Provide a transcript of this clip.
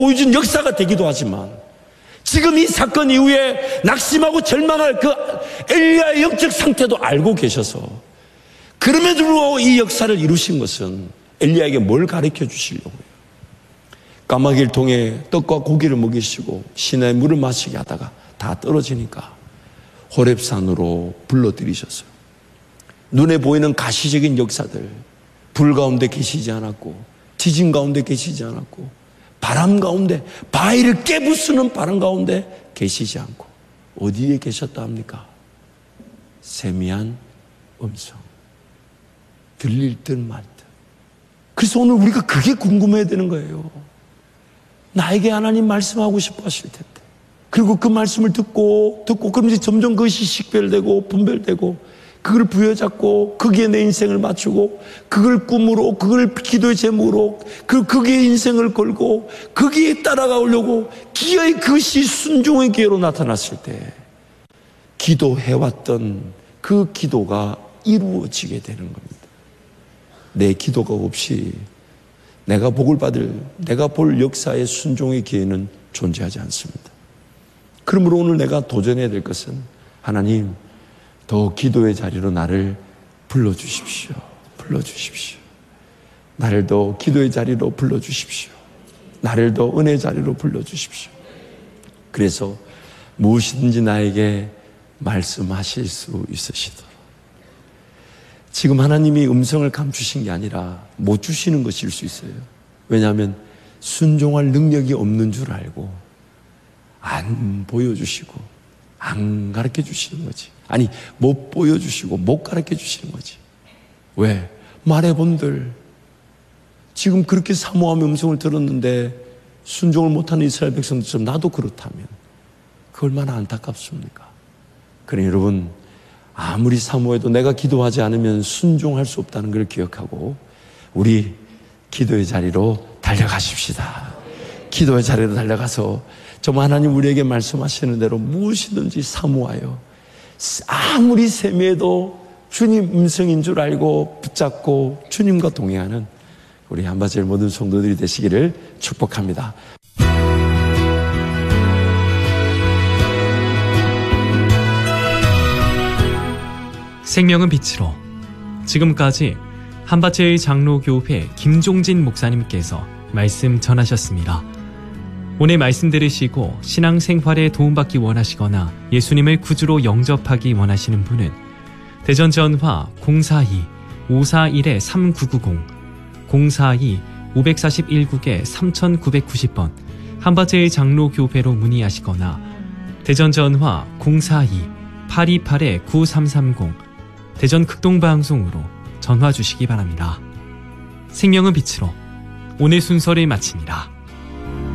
보여준 역사가 되기도 하지만 지금 이 사건 이후에 낙심하고 절망할 그 엘리야의 영적 상태도 알고 계셔서 그럼에도 불구하고 이 역사를 이루신 것은 엘리야에게 뭘 가르쳐 주시려고요? 까마귀를 통해 떡과 고기를 먹이시고 시내에 물을 마시게 하다가 다 떨어지니까 호렙산으로 불러들이셨어요. 눈에 보이는 가시적인 역사들, 불 가운데 계시지 않았고 지진 가운데 계시지 않았고 바람 가운데, 바위를 깨부수는 바람 가운데 계시지 않고 어디에 계셨다 합니까? 세미한 음성, 들릴 듯 말 듯. 그래서 오늘 우리가 그게 궁금해야 되는 거예요. 나에게 하나님 말씀하고 싶어 하실 텐데, 그리고 그 말씀을 듣고 그럼 이제 점점 그것이 식별되고 분별되고 그걸 부여잡고 거기에 내 인생을 맞추고 그걸 꿈으로, 그걸 기도의 제목으로 거기에 인생을 걸고 거기에 따라가려고 기어이 그것이 순종의 기회로 나타났을 때 기도해왔던 그 기도가 이루어지게 되는 겁니다. 내 기도가 없이 내가 복을 받을, 내가 볼 역사의 순종의 기회는 존재하지 않습니다. 그러므로 오늘 내가 도전해야 될 것은 하나님, 더 기도의 자리로 나를 불러주십시오. 불러주십시오. 나를 더 기도의 자리로 불러주십시오. 나를 더 은혜의 자리로 불러주십시오. 그래서 무엇이든지 나에게 말씀하실 수 있으시도록. 지금 하나님이 음성을 감추신 게 아니라 못 주시는 것일 수 있어요. 왜냐하면 순종할 능력이 없는 줄 알고 안 보여주시고 안 가르쳐 주시는 거지. 아니, 못 보여주시고 못 가르쳐 주시는 거지. 왜? 말해본들 지금 그렇게 사모하며 음성을 들었는데 순종을 못하는 이스라엘 백성들처럼 나도 그렇다면 그 얼마나 안타깝습니까? 그러니 여러분, 아무리 사모해도 내가 기도하지 않으면 순종할 수 없다는 걸 기억하고 우리 기도의 자리로 달려가십시다. 기도의 자리로 달려가서 정말 하나님 우리에게 말씀하시는 대로 무엇이든지 사모하여 아무리 세미해도 주님 음성인 줄 알고 붙잡고 주님과 동행하는 우리 한바젤 모든 성도들이 되시기를 축복합니다. 생명은 빛으로. 지금까지 한바젤 장로교회 김종진 목사님께서 말씀 전하셨습니다. 오늘 말씀 들으시고 신앙생활에 도움받기 원하시거나 예수님을 구주로 영접하기 원하시는 분은 대전 전화 042-541-3990, 042-541국에 3990번 한바젤 장로교회로 문의하시거나 대전 전화 042-828-9330 대전 극동방송으로 전화 주시기 바랍니다. 생명은 빛으로 오늘 순서를 마칩니다.